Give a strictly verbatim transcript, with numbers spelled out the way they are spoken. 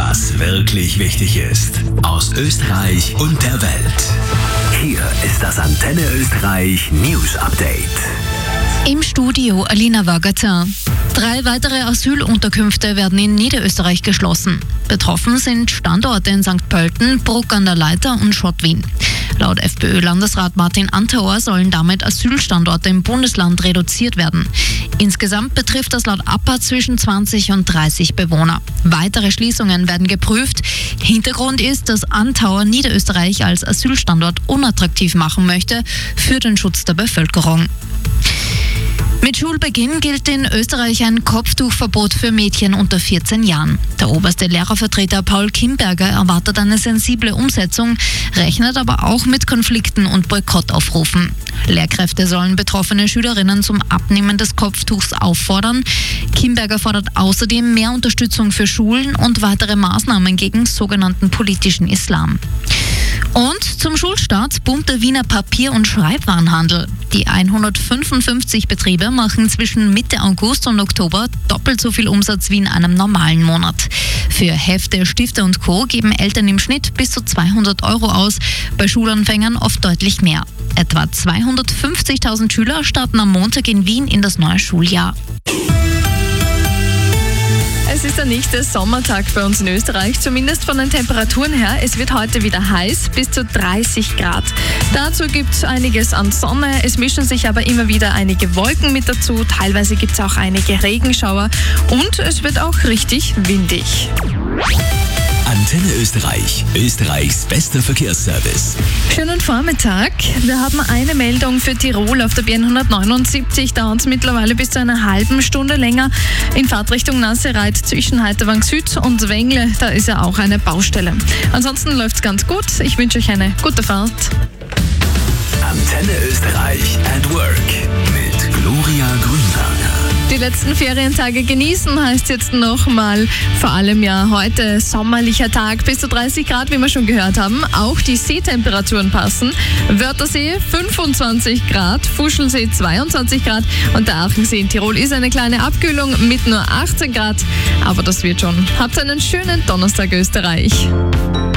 was wirklich wichtig ist. Aus Österreich und der Welt. Hier ist das Antenne Österreich News Update. Im Studio Alina Wagazer. Drei weitere Asylunterkünfte werden in Niederösterreich geschlossen. Betroffen sind Standorte in Sankt Pölten, Bruck an der Leitha und Schottwien. Laut FPÖ-Landesrat Martin Antauer sollen damit Asylstandorte im Bundesland reduziert werden. Insgesamt betrifft das laut A P A zwischen zwanzig und dreißig Bewohner. Weitere Schließungen werden geprüft. Hintergrund ist, dass Antauer Niederösterreich als Asylstandort unattraktiv machen möchte für den Schutz der Bevölkerung. Mit Schulbeginn gilt in Österreich ein Kopftuchverbot für Mädchen unter vierzehn Jahren. Der oberste Lehrervertreter Paul Kimberger erwartet eine sensible Umsetzung, rechnet aber auch mit Konflikten und Boykottaufrufen. Lehrkräfte sollen betroffene Schülerinnen zum Abnehmen des Kopftuchs auffordern. Kimberger fordert außerdem mehr Unterstützung für Schulen und weitere Maßnahmen gegen sogenannten politischen Islam. Und zum Schulstart boomt der Wiener Papier- und Schreibwarenhandel. Die hundertfünfundfünfzig Betriebe machen zwischen Mitte August und Oktober doppelt so viel Umsatz wie in einem normalen Monat. Für Hefte, Stifte und Co. geben Eltern im Schnitt bis zu zweihundert Euro aus, bei Schulanfängern oft deutlich mehr. Etwa zweihundertfünfzigtausend Schüler starten am Montag in Wien in das neue Schuljahr. Es ist der nächste Sommertag bei uns in Österreich, zumindest von den Temperaturen her. Es wird heute wieder heiß, bis zu dreißig Grad. Dazu gibt es einiges an Sonne, es mischen sich aber immer wieder einige Wolken mit dazu. Teilweise gibt es auch einige Regenschauer und es wird auch richtig windig. Antenne Österreich, Österreichs bester Verkehrsservice. Schönen Vormittag. Wir haben eine Meldung für Tirol. Auf der B hundertneunundsiebzig dauert es mittlerweile bis zu einer halben Stunde länger. In Fahrtrichtung Nassereit zwischen Heiterwang Süd und Wengle, da ist ja auch eine Baustelle. Ansonsten läuft es ganz gut. Ich wünsche euch eine gute Fahrt. Antenne Österreich at Work mit Gloria Grünberger. Die letzten Ferientage genießen heißt jetzt nochmal, vor allem ja heute sommerlicher Tag, bis zu dreißig Grad, wie wir schon gehört haben. Auch die Seetemperaturen passen. Wörthersee fünfundzwanzig Grad, Fuschelsee zweiundzwanzig Grad und der Aachensee in Tirol ist eine kleine Abkühlung mit nur achtzehn Grad. Aber das wird schon. Habt einen schönen Donnerstag, Österreich.